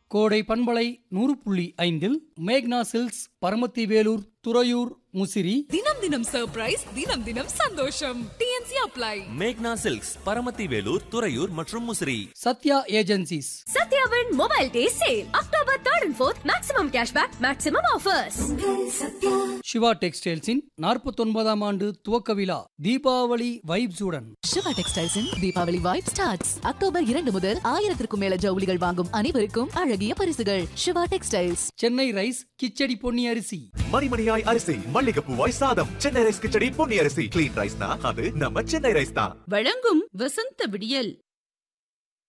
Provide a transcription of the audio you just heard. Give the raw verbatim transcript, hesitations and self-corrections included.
கோடை பண்பலை நூறு புள்ளி ஐந்தில் மேக்னா சில்க்ஸ் பரமத்தி வேலூர் துறையூர் முசிறி. தினம் தினம் சர்ப்ரைஸ், தினம் தினம் சந்தோஷம். DNC apply. மேக்னா சில்க்ஸ் பரமத்தி வேலூர் துறையூர் மற்றும் Musiri. Sathya agencies. சத்யாவின் mobile day sale October third and fourth. Maximum cashback, maximum offers. Siva டெக்ஸ்டைல்ஸின் நாற்பத்தொன்பதாம் ஆண்டு துவக்க விழா தீபாவளி வைப்ஸுடன். சிவா டெக்ஸ்டைல்ஸின் தீபாவளி வைப் ஸ்டார்ட்ஸ் அக்டோபர் இரண்டு முதல் ஆயிரத்திற்கும் மேல ஜவுளிகள் வாங்கும் அனைவருக்கும் அழகிய பரிசுகள். சிவா டெக்ஸ்டைல்ஸ். சென்னை ரைஸ் கிச்சடி பொன்னி அரிசி. மணிமணியாய் அரிசி, மல்லிகைப்பூவாய் சாதம். சென்னை ரைஸ் கிச்சடி பொன்னி அரிசி. கிளீன் ரைஸ்னா அது நம்ம சென்னை ரைஸ் தான். வழங்கும் வசந்த விடியல்.